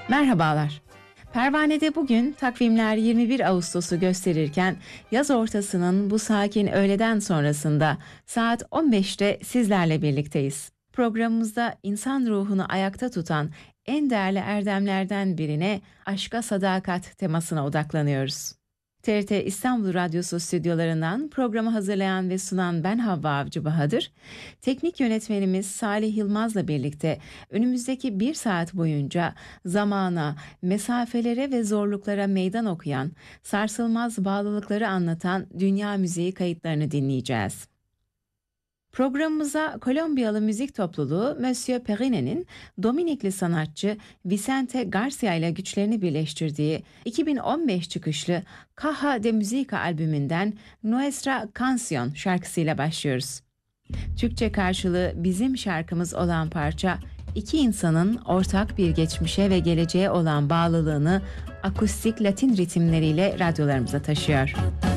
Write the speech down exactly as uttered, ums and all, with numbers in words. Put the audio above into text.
Merhabalar. Pervane'de bugün takvimler yirmi bir Ağustos'u gösterirken yaz ortasının bu sakin öğleden sonrasında saat on beşte sizlerle birlikteyiz. Programımızda insan ruhunu ayakta tutan en değerli erdemlerden birine, aşka sadakat temasına odaklanıyoruz. T R T İstanbul Radyosu stüdyolarından programı hazırlayan ve sunan ben Havva Avcı Bahadır, teknik yönetmenimiz Salih Yılmaz'la birlikte önümüzdeki bir saat boyunca zamana, mesafelere ve zorluklara meydan okuyan, sarsılmaz bağlılıkları anlatan dünya müziği kayıtlarını dinleyeceğiz. Programımıza Kolombiyalı müzik topluluğu Monsieur Perine'nin Dominikli sanatçı Vicente Garcia ile güçlerini birleştirdiği iki bin on beş çıkışlı Caja de Música albümünden Nuestra Canción şarkısıyla başlıyoruz. Türkçe karşılığı bizim şarkımız olan parça, iki insanın ortak bir geçmişe ve geleceğe olan bağlılığını akustik Latin ritimleriyle radyolarımıza taşıyor.